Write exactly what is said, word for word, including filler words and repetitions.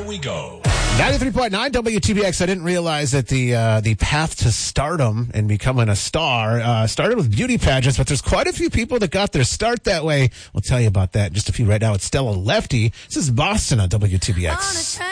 we go. ninety-three point nine W T B X. I didn't realize that the uh, the path to stardom and becoming a star uh, started with beauty pageants, but there's quite a few people that got their start that way. We'll tell you about that in just a few right now. It's Stella Lefty. This is Boston on W T B X.